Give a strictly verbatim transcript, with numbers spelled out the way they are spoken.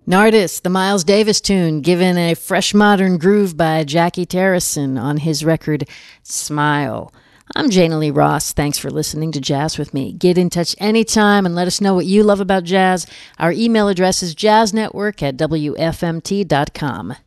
Nardis, the Miles Davis tune, given a fresh modern groove by Jackie Terrison on his record Smile. I'm Jana Lee Ross. Thanks for listening to Jazz with me. Get in touch anytime and let us know what you love about jazz. Our email address is jazznetwork at w f m t dot com.